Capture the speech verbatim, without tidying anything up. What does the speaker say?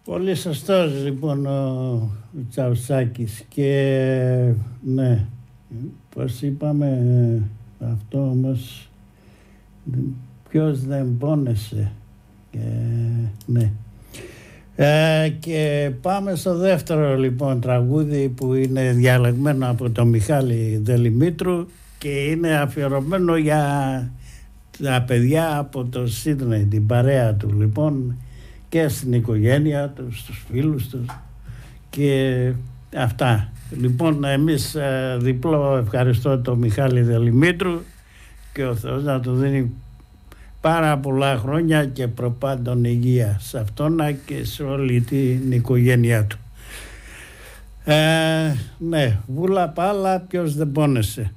Πολύ σωστός λοιπόν ο Τσαουσάκης και ναι, πως είπαμε αυτό όμως ποιος δεν πόνεσε και ναι. Ε, και πάμε στο δεύτερο λοιπόν τραγούδι που είναι διαλεγμένο από τον Μιχάλη Δελημήτρου και είναι αφιερωμένο για τα παιδιά από το Σίδνεϊ, την παρέα του λοιπόν και στην οικογένεια του, στους φίλους τους και αυτά. Λοιπόν, εμείς διπλό ευχαριστώ τον Μιχάλη Δελημήτρου και ο Θεός να του δίνει πάρα πολλά χρόνια και προπάντων υγεία σε αυτόν και σε όλη την οικογένειά του. Ε, ναι, βούλα πάλα, ποιος δεν πόνεσε.